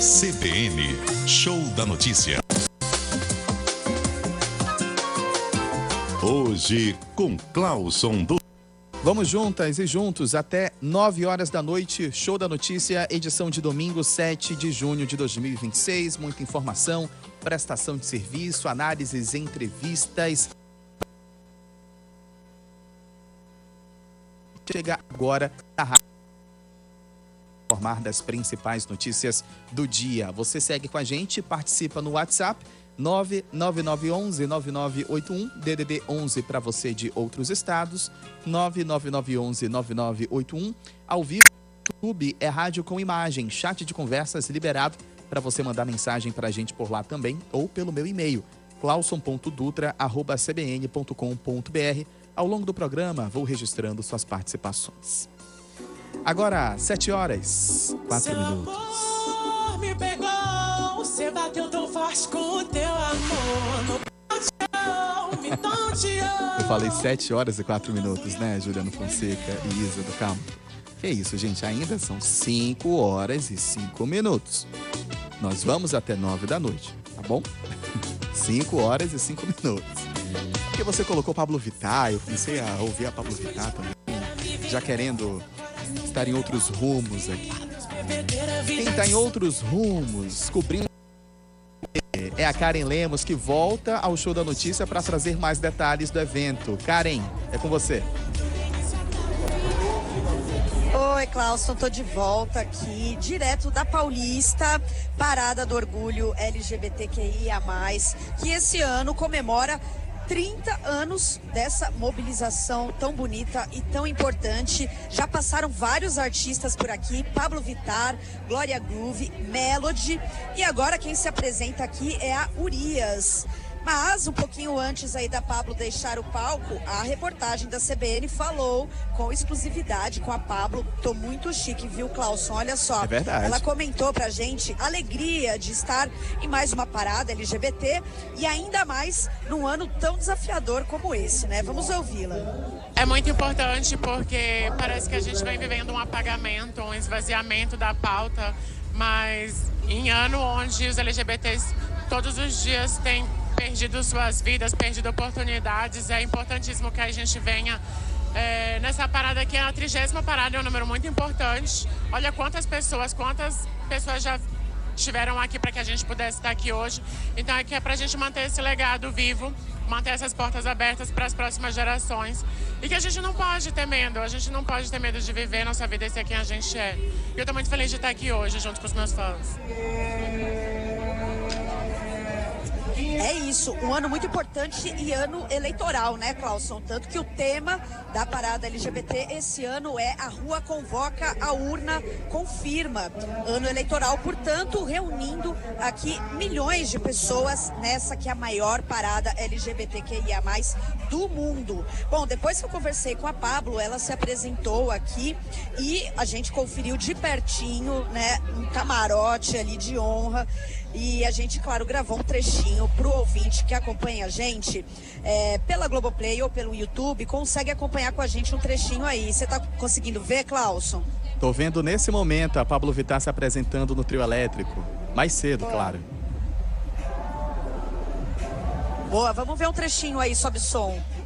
CBN, Show da Notícia. Hoje com Clauson do... Vamos juntas e juntos até 9 horas da noite, Show da Notícia, edição de domingo, 7 de junho de 2026. Muita informação, prestação de serviço, análises, entrevistas. Chega agora a rádio informar das principais notícias do dia. Você segue com a gente, participa no WhatsApp 99911-9981, DDD 11 para você de outros estados, 99911-9981. Ao vivo, YouTube é rádio com imagem, chat de conversas liberado para você mandar mensagem para a gente por lá também ou pelo meu e-mail, clauson.dutra@cbn.com.br. Ao longo do programa, vou registrando suas participações. Agora, 7 horas, 4 minutos. Amor me pegou, você bateu tão forte com o teu amor. Eu falei 7 horas e 4 minutos, né, Juliano Fonseca e Isa do Campo? Que isso, gente, ainda são 5 horas e 5 minutos. Nós vamos até 9 da noite, tá bom? 5 horas e 5 minutos. Porque você colocou Pablo Vittar, eu comecei a ouvir a Pablo Vittar também, já querendo estar em outros rumos aqui. Quem está em outros rumos, cobrindo, é a Karen Lemos, que volta ao Show da Notícia para trazer mais detalhes do evento. Karen, é com você. Oi, Clauson, tô de volta aqui, direto da Paulista, Parada do Orgulho LGBTQIA+, que esse ano comemora 30 anos dessa mobilização tão bonita e tão importante. Já passaram vários artistas por aqui, Pablo Vittar, Glória Groove, Melody, e agora quem se apresenta aqui é a Urias. Mas um pouquinho antes aí da Pablo deixar o palco, a reportagem da CBN falou com exclusividade com a Pablo. Tô muito chique, viu, Clauson? Olha só. É verdade. Ela comentou pra gente a alegria de estar em mais uma parada LGBT e ainda mais num ano tão desafiador como esse, né? Vamos ouvi-la. É muito importante porque parece que a gente vem vivendo um apagamento, um esvaziamento da pauta, mas em ano onde os LGBTs todos os dias têm perdido suas vidas, perdido oportunidades, é importantíssimo que a gente venha nessa parada aqui. É a 30ª parada, é um número muito importante. Olha quantas pessoas já estiveram aqui para que a gente pudesse estar aqui hoje. Então aqui é para a gente manter esse legado vivo, manter essas portas abertas para as próximas gerações. E que a gente não pode ter medo, de viver nossa vida e ser quem a gente é. E eu estou muito feliz de estar aqui hoje junto com os meus fãs. É isso, um ano muito importante e ano eleitoral, né, Clauson? Tanto que o tema da parada LGBT esse ano é A Rua Convoca, a Urna Confirma. Ano eleitoral, portanto, reunindo aqui milhões de pessoas nessa que é a maior parada LGBTQIA+, do mundo. Bom, depois que eu conversei com a Pablo, ela se apresentou aqui e a gente conferiu de pertinho, né, um camarote ali de honra. E a gente, claro, gravou um trechinho pro ouvinte que acompanha a gente pela Globoplay ou pelo YouTube, consegue acompanhar com a gente um trechinho aí. Você tá conseguindo ver, Clauson? Tô vendo nesse momento a Pablo Vittar se apresentando no trio elétrico. Mais cedo, claro. Boa, vamos ver um trechinho aí sob som.